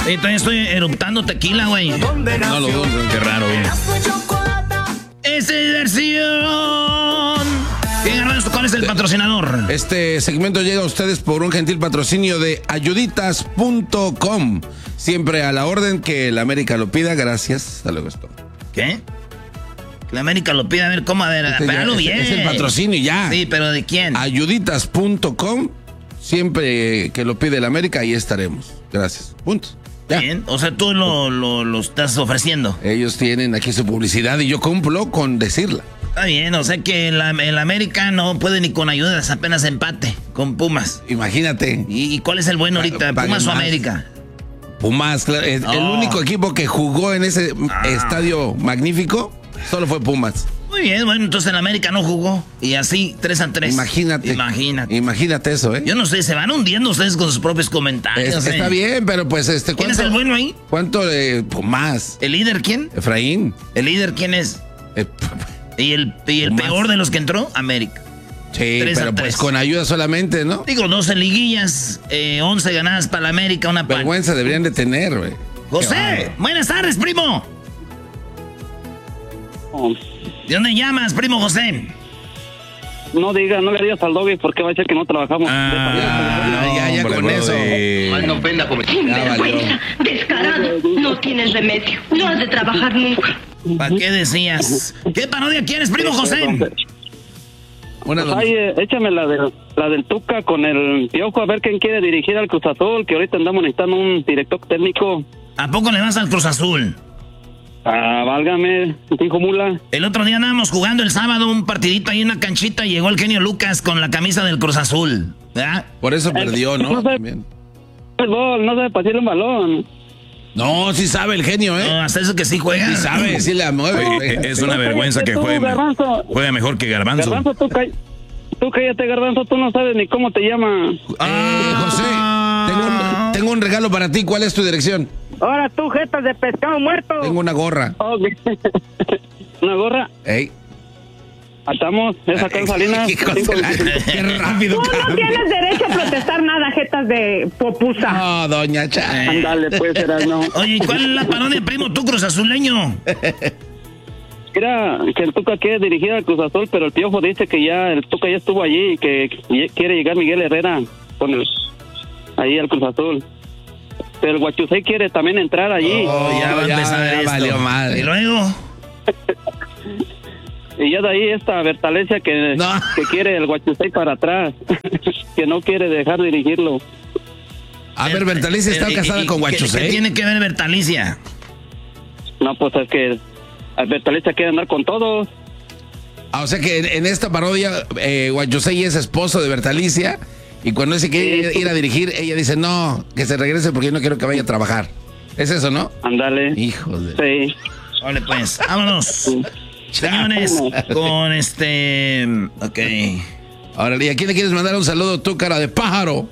Entonces estoy eruptando tequila, güey. No lo dudo. Qué raro, güey. ¡Es diversión! ¿Cuál es el patrocinador? Este segmento llega a ustedes por un gentil patrocinio de ayuditas.com. Siempre a la orden que la América lo pida. Gracias. Hasta luego, esto. ¿Qué? La América lo pide, a ver, ¿cómo? A ver, espéralo bien. Es el patrocinio ya. Sí, pero ¿de quién? Ayuditas.com. Siempre que lo pide la América, ahí estaremos. Gracias. Punto. Ya. Bien, o sea, tú lo estás ofreciendo. Ellos tienen aquí su publicidad y yo cumplo con decirla. Está bien, o sea que el América no puede ni con ayudas, apenas empate con Pumas. Imagínate. ¿Y cuál es el bueno ahorita? ¿Pumas o América? Pumas, claro. El único equipo que jugó en ese estadio magnífico solo fue Pumas. Muy bien, bueno, entonces el América no jugó. Y así, 3-3. Imagínate. Imagínate eso, ¿eh? Yo no sé, se van hundiendo ustedes con sus propios comentarios. Está bien, pero pues ¿quién es el bueno ahí? ¿Cuánto Pumas? ¿El líder quién? Efraín. ¿El líder quién es? ¿Y el peor de los que entró? América. Sí, pero pues con ayuda solamente, ¿no? Digo, 12 liguillas, 11 ganadas para la América, una para... Vergüenza deberían de tener, güey. José, buenas tardes, primo. ¿De dónde llamas, primo José? No le digas al Doggy porque va a decir que no trabajamos. Ya con eso. Mal no ofenda, Sinvergüenza, descarado, no tienes remedio, no has de trabajar nunca. ¿Para qué decías? ¿Qué parodia quieres, primo José? Pues échame la del Tuca con el Piojo, a ver quién quiere dirigir al Cruz Azul, que ahorita andamos necesitando un director técnico. ¿A poco le vas al Cruz Azul? Válgame, hijo mula. El otro día andábamos jugando el sábado un partidito ahí en una canchita y llegó el genio Lucas con la camisa del Cruz Azul, ¿verdad? Por eso perdió, ¿no? No sabe pasarle un balón. No, sí sabe el genio, ¿eh? No, hasta eso que sí juega. Sí sabe, sí la mueve. Es una vergüenza que juegue mejor que Garbanzo. Garbanzo, tú cállate, Garbanzo, tú no sabes ni cómo te llamas. José, tengo un regalo para ti. ¿Cuál es tu dirección? Ahora tú, jetas de pescado muerto. Tengo una gorra. Okay. ¿Una gorra? Ey. Atamos, es acá en Salinas. Qué rápido. Tú no tienes derecho a protestar nada, jetas de popusa. No, doña Cha. Ándale, pues, no. Oye, ¿y cuál es la parodia, primo, tú, Cruz Azuleño? Mira, que el Tuca quiere dirigir al Cruz Azul, pero el Piojo dice que ya el Tuca ya estuvo allí y que quiere llegar Miguel Herrera ahí al Cruz Azul. Pero el Guachusei quiere también entrar allí. Ya va a empezar esto. Valió madre. ¿Y luego? Y ya de ahí esta Bertalencia que quiere el Guachusei para atrás, que no quiere dejar dirigirlo. A ver, Bertalicia está casada con Guachusei. ¿Qué tiene que ver Bertalicia? No, pues es que Bertalencia quiere andar con todos. O sea que en esta parodia Guachusei es esposo de Bertalicia y cuando se quiere ir a dirigir, ella dice no, que se regrese porque yo no quiero que vaya a trabajar. ¿Es eso, no? Ándale. Hijo de... Sí. Vale, pues, vámonos. Señores, con ok. Ahora, ¿y a quién le quieres mandar un saludo tú, cara de pájaro?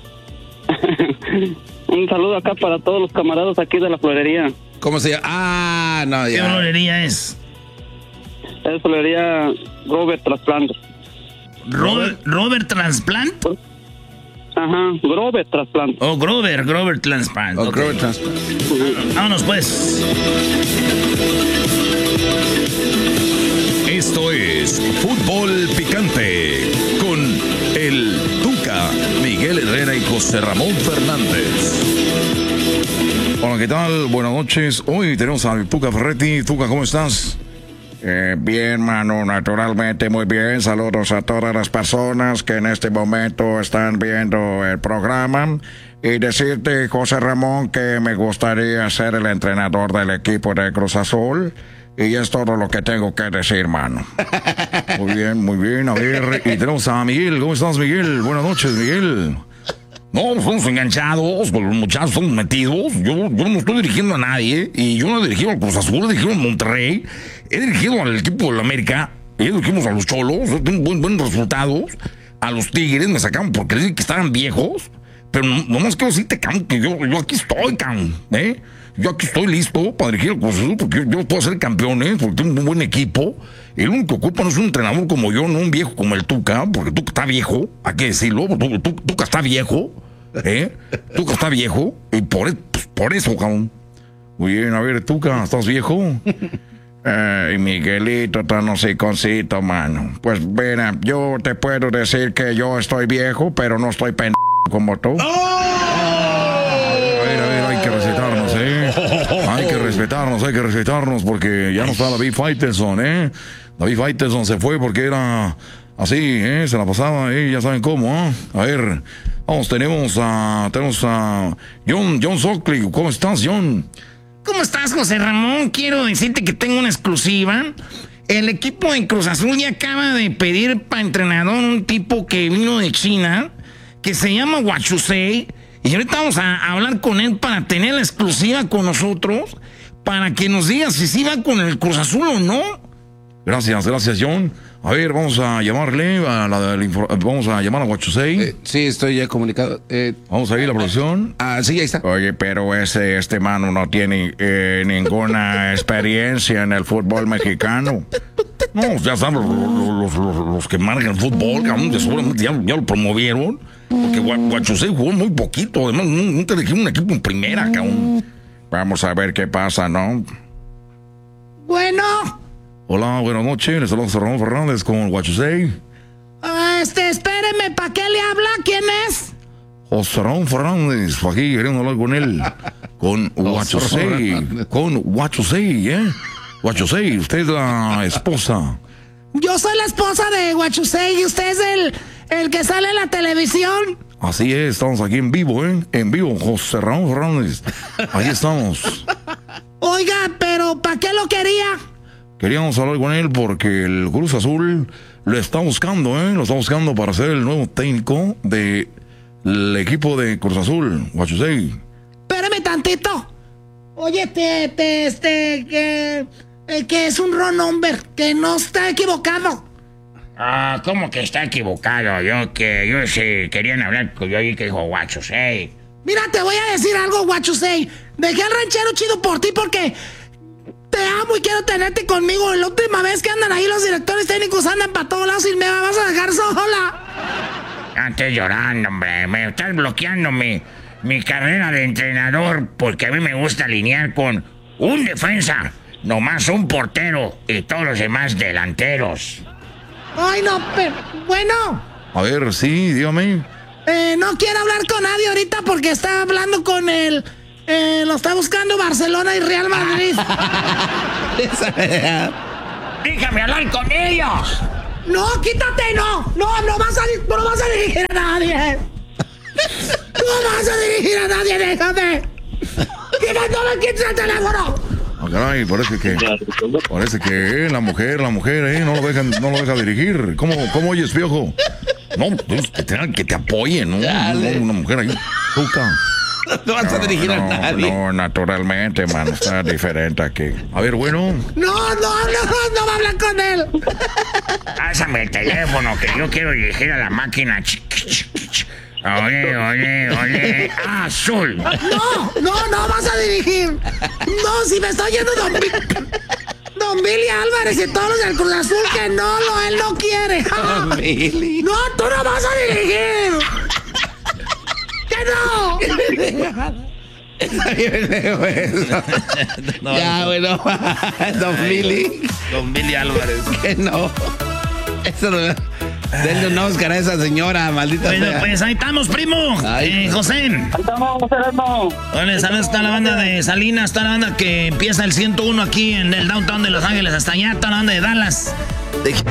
Un saludo acá para todos los camaradas aquí de la florería. ¿Cómo se llama? No, ya. ¿Qué florería es? Es florería Robert Transplant. ¿Robert Transplant? Ajá, Grover Transplant. Oh, Grover Transplant. Oh, okay. Grover Transplant. Vámonos pues. Esto es Fútbol Picante con el Tuca, Miguel Herrera y José Ramón Fernández. Hola, ¿qué tal? Buenas noches. Hoy tenemos al Tuca Ferretti. Tuca, ¿cómo estás? Bien, mano, naturalmente muy bien. Saludos a todas las personas que en este momento están viendo el programa. Y decirte, José Ramón, que me gustaría ser el entrenador del equipo de Cruz Azul. Y es todo lo que tengo que decir, mano. Muy bien. A ver, y tenemos a Miguel. ¿Cómo estás, Miguel? Buenas noches, Miguel. No, estamos enganchados, los muchachos estamos metidos. Yo no estoy dirigiendo a nadie. Y yo no he dirigido al Cruz Azul, he dirigido al Monterrey. He dirigido al equipo del América. Dirigimos a los Cholos. Tengo buenos resultados. A los Tigres me sacaron porque dicen que estaban viejos. Pero nomás quiero decirte, que yo aquí estoy, ¿eh? Yo aquí estoy listo para dirigir al Cruz Azul porque yo puedo ser campeones, porque tengo un buen equipo. El único que ocupa no es un entrenador como yo, no un viejo como el Tuca, porque Tuca está viejo, hay que decirlo, Tuca está viejo, Tuca está viejo, y por eso, pues, Por eso, cabrón. Muy bien, a ver, Tuca, ¿estás viejo? Ay, Miguelito, tan hociconcito, mano. Pues mira, yo te puedo decir que yo estoy viejo, pero no estoy pendejo como tú. A ver, hay que respetarnos, Hay que respetarnos, porque ya no está David Faitelson, David Faitelson se fue porque era así, se la pasaba, ya saben cómo, A ver, vamos, tenemos a John Sockley. ¿Cómo estás, John? ¿Cómo estás, José Ramón? Quiero decirte que tengo una exclusiva. El equipo de Cruz Azul ya acaba de pedir para entrenador un tipo que vino de China, que se llama Guachusei, y ahorita vamos a hablar con él para tener la exclusiva con nosotros, para que nos diga si sí va con el Cruz Azul o no. Gracias, John. A ver, vamos a llamarle vamos a llamar a Guachusei. Sí, estoy ya comunicado. Vamos a ir a la producción. Sí, ahí está. Oye, pero este mano no tiene ninguna experiencia en el fútbol mexicano. No, ya saben, los que marcan el fútbol, cabrón, seguramente ya lo promovieron. Porque Guachusei jugó muy poquito. Además, nunca dejé un equipo en primera, cabrón. Vamos a ver qué pasa, ¿no? Bueno. Hola, buenas noches. Les saludo a Ramón Fernández con Guachusei. Espéreme, ¿para qué le habla? ¿Quién es? José Ramón Fernández, aquí queriendo hablar con él. Con Guachusei. Con Guachusei, Guachusei, usted es la esposa. Yo soy la esposa de Guachusei y usted es el que sale en la televisión. Así es, estamos aquí en vivo, En vivo, José Ramón Fernández. Ahí estamos. Oiga, pero ¿para qué lo quería? Queríamos hablar con él porque el Cruz Azul lo está buscando, Lo está buscando para ser el nuevo técnico del equipo de Cruz Azul, Guachusei. Espérame tantito. Oye, que es un wrong number, que no está equivocado. ¿Cómo que está equivocado? Yo sí querían hablar, yo oí que dijo Guachusei. Mira, te voy a decir algo, Guachusei. Dejé al ranchero chido por ti porque te amo y quiero tenerte conmigo. La última vez que andan ahí los directores técnicos andan para todos lados y me vas a dejar sola. No estoy llorando, hombre. Me estás bloqueando mi carrera de entrenador porque a mí me gusta alinear con un defensa, nomás un portero y todos los demás delanteros. Ay, no, pero bueno. A ver, sí, dígame. No quiero hablar con nadie ahorita porque está hablando con él. Lo está buscando Barcelona y Real Madrid. ¡Déjame hablar con ellos! No, quítate, no vas a dirigir a nadie. No vas a dirigir a nadie, déjame. No me quites el teléfono. Caray, parece que la mujer, no lo deja dirigir. ¿Cómo oyes, Piojo? No, que te apoyen, ¿no? Una mujer ahí, Tuca. No vas a dirigir a nadie. No, naturalmente, mano, está diferente aquí. A ver, bueno. No va a hablar con él. Pásame el teléfono, que yo quiero dirigir a la máquina. Oye, azul. No vas a dirigir. No, si me está oyendo Don Billy Álvarez y todos los del Cruz Azul, que él no quiere. Don Billy. No, tú no vas a dirigir. ¡Que no! Está bien, eso. Ya, bueno, Don Billy. Don Billy Álvarez. Que no. Eso no. Denle un Oscar a esa señora, maldita Bueno, sea. pues ahí estamos, primo. José. Ahí estamos, Sereno. Oye, ¿sabes? Está la banda de Salinas, está la banda que empieza el 101 aquí en el downtown de Los Ángeles, hasta allá está la banda de Dallas.